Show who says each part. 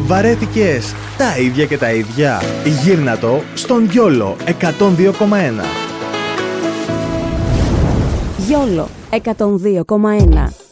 Speaker 1: Βαρέθηκες τα ίδια και τα ίδια? Γύρνα το στον YOLO 102,1.
Speaker 2: YOLO 102,1.